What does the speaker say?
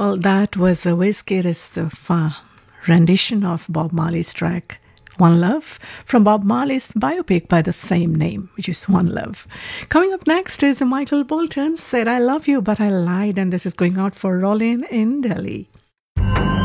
Well, that was a Wiz Khalifa rendition of Bob Marley's track One Love from Bob Marley's biopic by the same name, which is One Love. Coming up next is Michael Bolton said, I love you, but I lied, and this is going out for Rollin in Delhi.